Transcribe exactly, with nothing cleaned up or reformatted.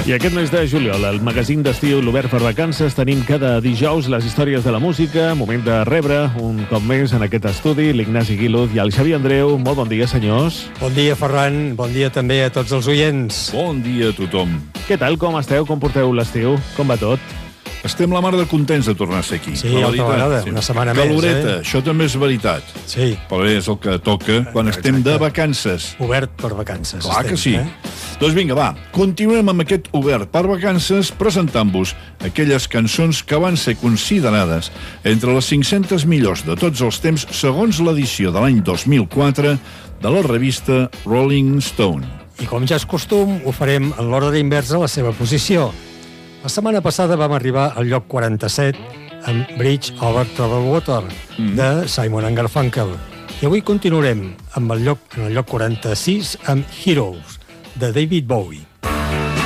I aquest mes de juliol, al magazín d'estiu L'Obert per Vacances, tenim cada dijous les històries de la música. Moment de rebre, un cop més, en aquest estudi, l'Ignasi Guiluz i el Xavi Andreu. Molt bon dia, senyors. Bon dia, Ferran. Bon dia també a tots els oients. Bon dia a tothom. Què tal, com esteu? Com porteu l'estiu? Com va tot? Estem la mar de contents de tornar a ser aquí. Sí, altra vegada, una setmana més. Caloreta, eh? això també és veritat. Sí. Però és el que toca quan Exacte. estem de vacances. Obert per vacances. Clar estem, que sí. Eh? Doncs vinga, va, continuem amb aquest Obert per Vacances presentant-vos aquelles cançons que van ser considerades entre les cinc-centes millors de tots els temps segons l'edició de l'any dos mil quatre de la revista Rolling Stone. I com ja és costum, ho farem en l'ordre inversa a la seva posició. La setmana passada vam arribar al lloc quaranta-set amb Bridge Over Troubled Water, mm. de Simon and Garfunkel. I avui continuarem amb el lloc, en el lloc quaranta-sis amb Heroes, de David Bowie.